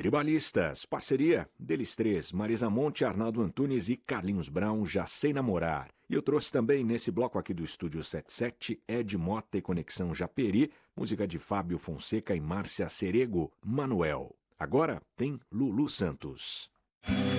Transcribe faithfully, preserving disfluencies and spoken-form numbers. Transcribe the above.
Tribalistas, parceria deles três, Marisa Monte, Arnaldo Antunes e Carlinhos Brown, Já Sei Namorar. E eu trouxe também nesse bloco aqui do Estúdio setenta e sete, Ed Mota e Conexão Japeri, música de Fábio Fonseca e Márcia Serego, Manuel. Agora tem Lulu Santos.